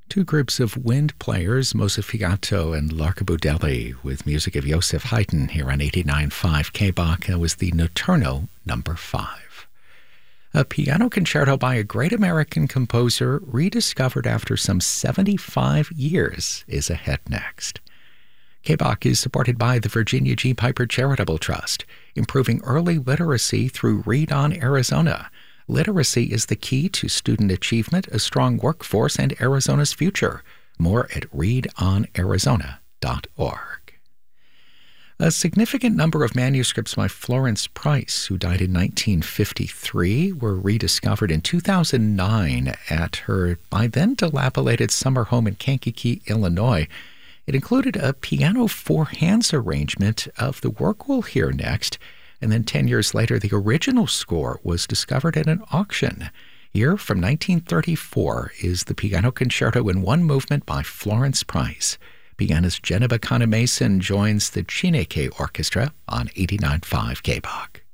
Two groups of wind players, Mozzafiato and L'Archibudelli, with music of Joseph Haydn here on 89.5 KBach. That was the Notturno number 5. A piano concerto by a great American composer rediscovered after some 75 years is ahead next. KBach is supported by the Virginia G. Piper Charitable Trust, improving early literacy through Read On Arizona. Literacy is the key to student achievement, a strong workforce, and Arizona's future. More at readonarizona.org. A significant number of manuscripts by Florence Price, who died in 1953, were rediscovered in 2009 at her by then dilapidated summer home in Kankakee, Illinois. It included a piano four hands arrangement of the work we'll hear next. And then 10 years later, the original score was discovered at an auction. Here, from 1934, is the Piano Concerto in One Movement by Florence Price. Pianist Jenna Bacana Mason joins the Chineke Orchestra on 89.5 KBach.